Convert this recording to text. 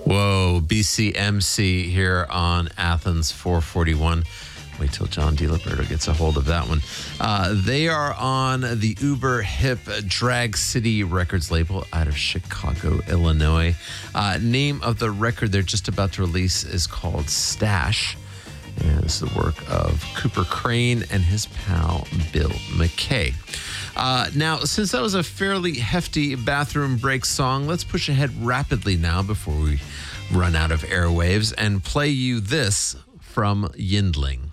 Whoa, BCMC here on Athens 441. Wait till John DiLiberto gets a hold of that one. They are on the uber hip Drag City Records label out of Chicago, Illinois. Name of the record they're just about to release is called Stash. And this is the work of Cooper Crane and his pal Bill McKay. Now, since that was a fairly hefty bathroom break song, let's push ahead rapidly now before we run out of airwaves and play you this from Yindling.